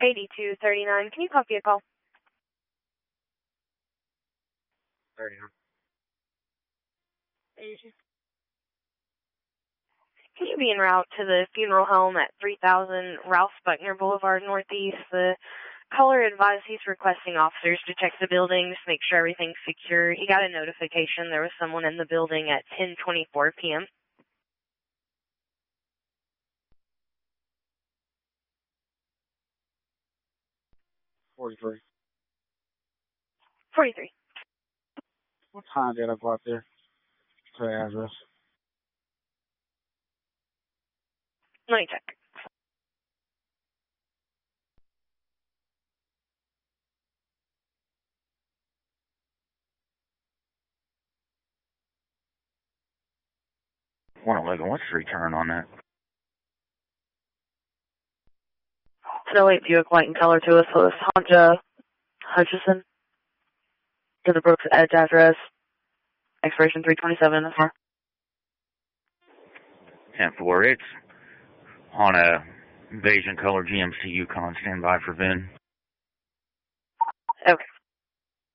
8239. Can you copy a call? 39. 82. Can you be en route to the funeral home at 3000 Ralph Buckner Boulevard Northeast? The caller advised he's requesting officers to check the building, just make sure everything's secure. He got a notification there was someone in the building at 10:24 p.m. 43. 43. What time did I go out there to the address? Let me check. What's the return on that? No, wait, Buick White and color to us. So it's Honja Hutchison to the Brooks Edge address. Expiration 327. That's fine. 10-4. It's on a beige and color GMC Yukon. Stand by for VIN. Okay.